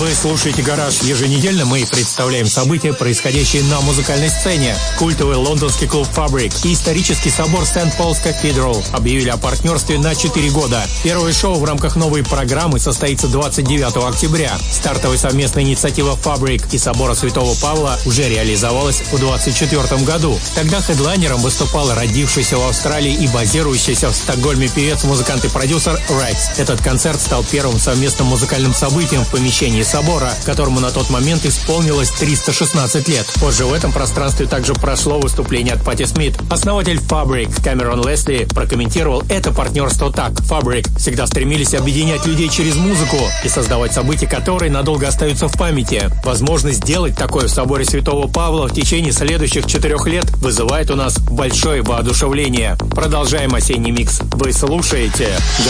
Вы слушаете «Гараж». Еженедельно мы представляем события, происходящие на музыкальной сцене. Культовый лондонский клуб Fabric и исторический собор Сент-Пол's Cathedral объявили о партнерстве на 4 года. Первое шоу в рамках новой программы состоится 29 октября. Стартовая совместная инициатива Fabric и собора Святого Павла уже реализовалась в 2024 году. Тогда хедлайнером выступал родившийся в Австралии и базирующийся в Стокгольме певец, музыкант и продюсер Rex. Этот концерт стал первым совместным музыкальным событием в помещении собора, которому на тот момент исполнилось 316 лет. Позже в этом пространстве также прошло выступление от Патти Смит. Основатель Fabric Кэмерон Лесли прокомментировал это партнерство так. Fabric всегда стремились объединять людей через музыку и создавать события, которые надолго остаются в памяти. Возможность сделать такое в соборе Святого Павла в течение следующих 4 лет вызывает у нас большое воодушевление. Продолжаем осенний микс. Вы слушаете